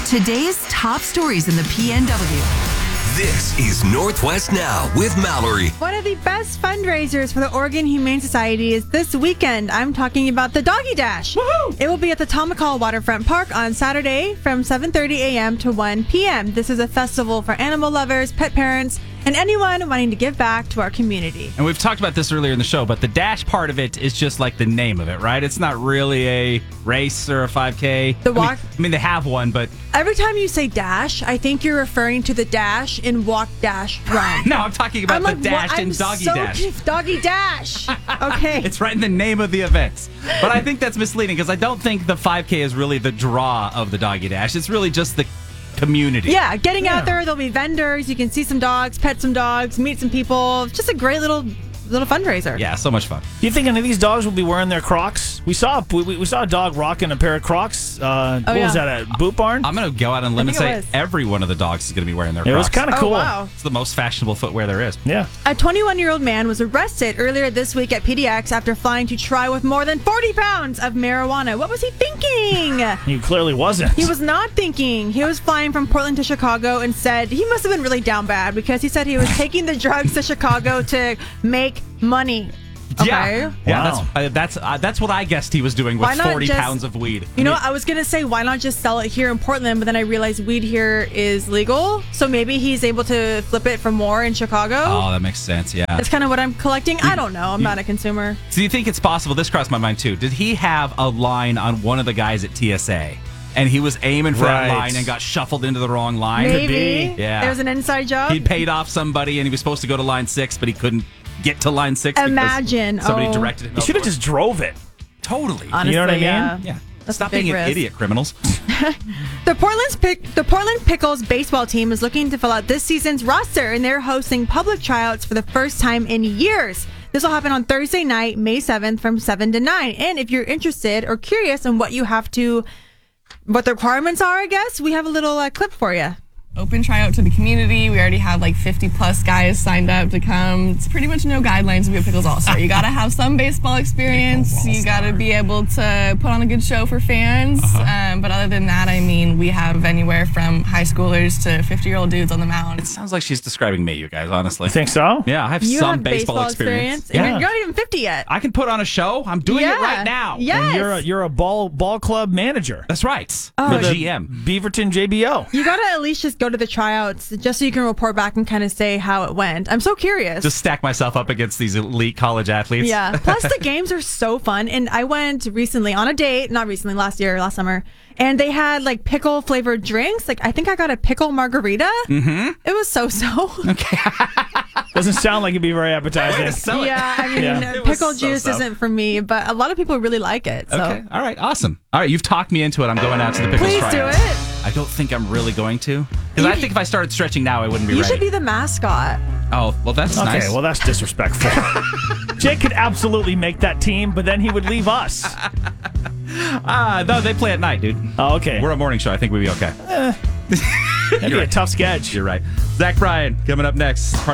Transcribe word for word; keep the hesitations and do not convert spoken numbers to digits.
Today's top stories in the P N W. This is Northwest Now with Mallory. One of the best fundraisers for the Oregon Humane Society is this weekend. I'm talking about the Doggy Dash. Woohoo! It will be at the Tomahawk Waterfront Park on Saturday from seven thirty a.m. to one p.m. This is a festival for animal lovers, pet parents, and anyone wanting to give back to our community. And we've talked about this earlier in the show, but the dash part of it is just like the name of it, right? It's not really a race or a five K. The I walk. mean, I mean, they have one, but Every time you say dash, I think you're referring to the dash in Walk, Dash, Run. no, I'm talking about I'm the like, dash what? and I'm doggy so dash. confused. Doggy Dash. Okay. It's right in the name of the event. But I think that's misleading because I don't think the five K is really the draw of the doggy dash. It's really just the community. Yeah, getting Yeah. out there, there'll be vendors. You can see some dogs, pet some dogs, meet some people. It's just a great little little fundraiser. Yeah, so much fun. Do you think any of these dogs will be wearing their Crocs? We saw we, we saw a dog rocking a pair of Crocs. Uh, Oh, what was yeah. that, at Boot Barn? I'm going to go out on a limb and think it say was. every one of the dogs is going to be wearing their it was Crocs. kind of Oh, cool. wow. It's the most fashionable footwear there is. Yeah. A twenty-one-year-old man was arrested earlier this week at P D X after flying to try with more than forty pounds of marijuana. What was he thinking? He clearly wasn't. He was not thinking. He was flying from Portland to Chicago and said he must have been really down bad because he said he was taking the drugs to Chicago to make money. Okay. Yeah, yeah, Wow. that's uh, that's uh, that's what I guessed he was doing with Why not forty just- pounds of weed. You know, I was going to say, why not just sell it here in Portland? But then I realized weed here is legal. So maybe he's able to flip it for more in Chicago. Oh, that makes sense. Yeah. That's kind of what I'm collecting. I don't know. I'm not a consumer. So do you think it's possible? This crossed my mind too. Did he have a line on one of the guys at T S A, and he was aiming for Right. that line and got shuffled into the wrong line? Maybe. be. Yeah. There was an inside job. He paid off somebody, and he was supposed to go to line six, but he couldn't get to line six. because Imagine. somebody Oh. directed him. He should have elsewhere. just drove it. totally. Honestly, You know what I mean? yeah. yeah. That's Stop a big being an risk. idiot, criminals. The Portland's pick, the Portland Pickles baseball team is looking to fill out this season's roster, and they're hosting public tryouts for the first time in years. This will happen on Thursday night, May seventh, from seven to nine. And if you're interested or curious on what you have to, what the requirements are, I guess we have a little uh, clip for you. Open tryout to the community. We already have like fifty plus guys signed up to come. It's pretty much no guidelines to be a Pickles All-Star. You gotta have some baseball experience. You gotta be able to put on a good show for fans. Um, but other than that, I mean, we have anywhere from high schoolers to fifty-year-old dudes on the mound. It sounds like she's describing me, you guys, honestly. You think so? Yeah, I have You some have baseball, baseball experience. experience, and Yeah. you're not even fifty yet. I can put on a show. I'm doing yeah. it right now. Yes. And you're a, you're a ball ball club manager. That's right. Oh. The G M. Beaverton J B O. You gotta at least just go to the tryouts just so you can report back and kind of say how it went. I'm so curious. Just stack myself up against these elite college athletes. Yeah. Plus, the games are so fun. And I went recently on a date, not recently, last year, last summer, and they had like pickle flavored drinks. Like, I think I got a pickle margarita. Mm-hmm. It was so so. Doesn't sound like it'd be very appetizing. Sell it. Yeah, I mean, Yeah. It was pickle so juice so. isn't for me, but a lot of people really like it. So Okay. All right. Awesome. All right. You've talked me into it. I'm going out to the Pickles please do tryouts. it. I don't think I'm really going to. Because You- I think if I started stretching now, I wouldn't be You ready. should be the mascot. Oh, well, that's Okay, nice. well, that's disrespectful. Jake could absolutely make that team, but then he would leave us. Ah, no, they play at night, dude. Oh, okay. We're a morning show. I think we'd be okay. That'd be a tough sketch. You're right. Zach Bryan coming up next. Part